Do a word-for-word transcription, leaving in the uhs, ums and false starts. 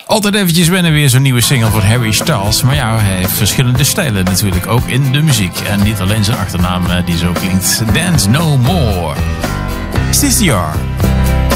Altijd eventjes wennen weer zo'n nieuwe single van Harry Styles. Maar ja, hij heeft verschillende stijlen natuurlijk ook in de muziek. En niet alleen zijn achternaam die zo klinkt. Dance No More. C C R.